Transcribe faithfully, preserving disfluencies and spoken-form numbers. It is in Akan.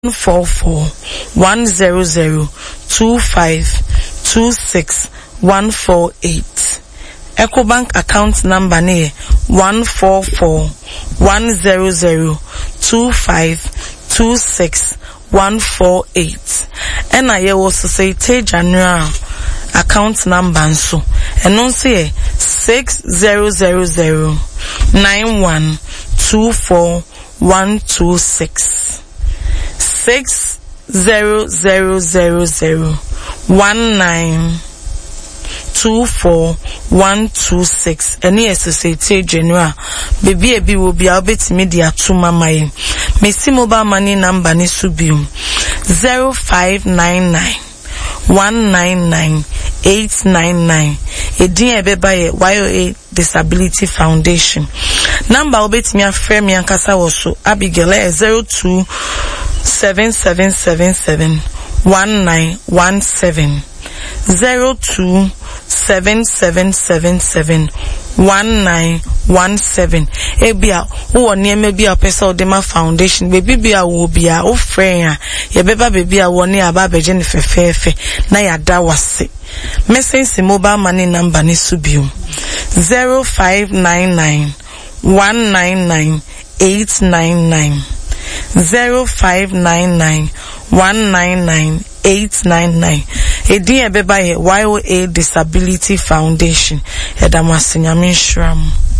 four four one zero zero two five two six one four eight. EcoBank account number ne one four four one zero zero two five two six one four eight. And I will Societe General account number so and non say six zero zero zero nine one two four one two six. Six zero zero zero zero one nine two four one two six. Any Societe General baby ebi will be a bit media to mama. Messi mobile money number ni subium zero five nine nine one nine nine eight nine nine. Edin ebeba ye Y O A Disability Foundation. Number obet me a frame me ankasa woso Abigail zero two seven seven seven seven one nine one seven zero two seven seven seven seven one nine one seven. Ebia who near maybe a person Dema Foundation baby be a wo be a o friend ya beba baby a one near Baba Jennifer Fefe na ya da wase. Message mobile money number ni subium zero five nine nine one nine nine eight nine nine zero five nine nine one nine nine eight nine nine. Edin ebeba ye Y O A Disability Foundation. Edamasinya minshram.